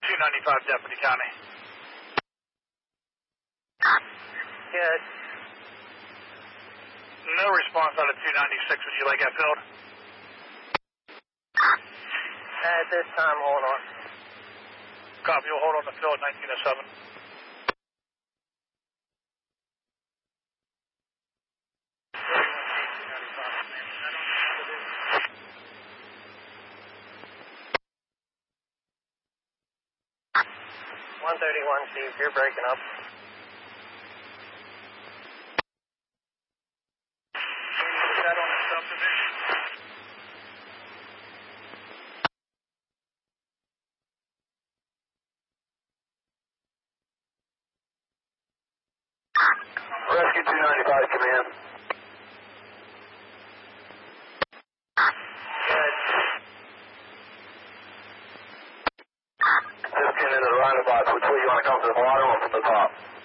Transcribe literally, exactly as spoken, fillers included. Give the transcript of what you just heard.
two ninety-five, Deputy County. Good. No response out of two ninety-six. Would you like that filled? At this time, hold on. Copy. We'll hold on the fill at nineteen oh seven. one thirty-one, Chief, you're breaking up. Is that on the subdivision? Rescue two ninety-five, command. Good. Just get into the roundabout. Which way you want to come, to the bottom or from the top?